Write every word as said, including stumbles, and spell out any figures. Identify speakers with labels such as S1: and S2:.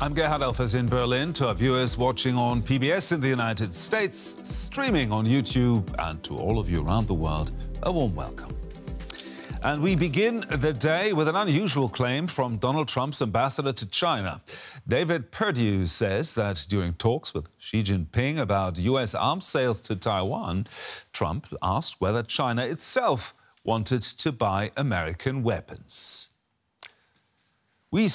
S1: I'm Gerhard Elfers in Berlin. To our viewers watching on P B S in the United States, streaming on YouTube, and to all of you around the world, a warm welcome. And we begin the day with an unusual claim from Donald Trump's ambassador to China. David Perdue says that during talks with Xi Jinping about U S arms sales to Taiwan, Trump asked whether China itself wanted to buy American weapons.